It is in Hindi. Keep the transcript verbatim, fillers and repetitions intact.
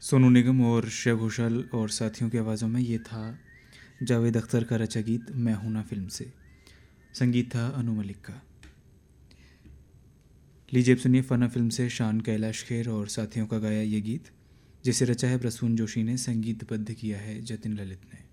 सोनू निगम और श्रेया घोषाल और साथियों की आवाज़ों में ये था जावेद अख्तर का रचा गीत मैं हूं ना फिल्म से। संगीत था अनु मलिक का। लीजिए अब सुनिए फना फिल्म से शान कैलाश खेर और साथियों का गाया ये गीत, जिसे रचा है प्रसून जोशी ने, संगीतबद्ध किया है जतिन ललित ने।